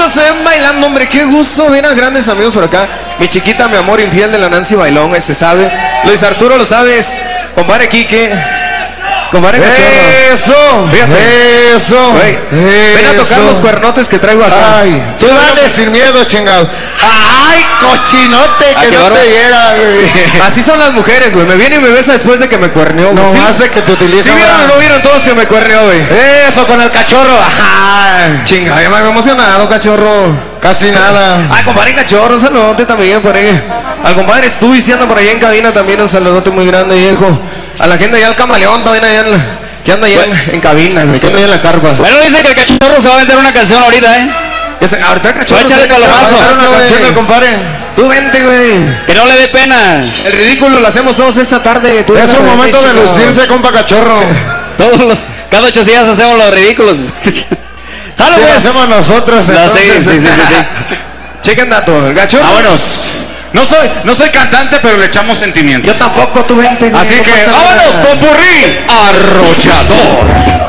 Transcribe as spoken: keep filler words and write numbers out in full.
Seguimos eh, bailando, hombre, qué gusto ver a grandes amigos por acá. Mi chiquita, mi amor infiel de la Nancy Bailón, ese sabe. Luis Arturo, lo sabes. Compadre Quique. Compadre Cachorro. Eso, fíjate. Eso, Güey, eso. ven a tocar los cuernotes que traigo acá. Ay, tú dale sin miedo, chingado. Ay, cochinote, que no te viera, güey. Así son las mujeres, güey. Me viene y me besa después de que me cuerneó. No ¿Sí? más de que te utilizan. ¿Sí vieron o no vieron todos que me cuerneó, güey? Eso, con el cachorro. Ajá. Chinga, ya me he emocionado, cachorro. Casi nada. Ay, compadre Cachorro, un saludote también por ahí. Al compadre Stu diciendo por ahí en cabina también un saludote muy grande, viejo. A la gente allá al Camaleón también allá en la, que anda allá bueno, en, en cabina, güey, que anda allá en la carpa. Bueno, dice que el Cachorro se va a vender una canción ahorita, ¿eh? Ese, ahorita el Cachorro. Échale palomazo. Una canción, compadre. Tú vente, güey. Que no le dé pena. El ridículo lo hacemos todos esta tarde. Tú es un momento de lucirse, compa Cachorro. Todos los, cada ocho días hacemos los ridículos. Dale, sí, pues. Hacemos nosotros. No, sí, sí, sí, sí, sí. Chequen dato, el Cachorro. Vámonos. No soy, no soy cantante, pero le echamos sentimiento. Yo tampoco, tú vente. Así que, vámonos, popurrí arrollador.